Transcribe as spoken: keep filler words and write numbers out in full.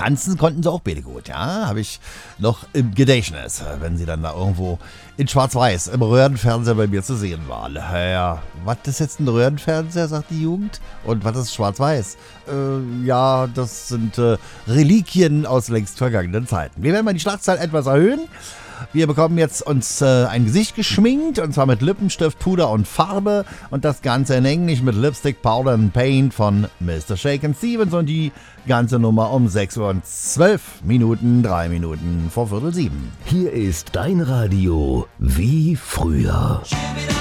tanzen konnten sie auch beide gut, ja, habe ich noch im Gedächtnis, wenn sie dann da irgendwo in Schwarz-Weiß im Röhrenfernseher bei mir zu sehen waren. Ja, was ist jetzt ein Röhrenfernseher, sagt die Jugend? Und was ist Schwarz-Weiß? Äh, ja, das sind äh, Reliquien aus längst vergangenen Zeiten. Wir werden mal die Schlagzahl etwas erhöhen. Wir bekommen jetzt uns äh, ein Gesicht geschminkt, und zwar mit Lippenstift, Puder und Farbe, und das Ganze in Englisch mit Lipstick, Powder and Paint von Mister Shakin' Stevens, und die ganze Nummer um sechs Uhr und zwölf Minuten, drei Minuten vor Viertel sieben. Hier ist dein Radio wie früher.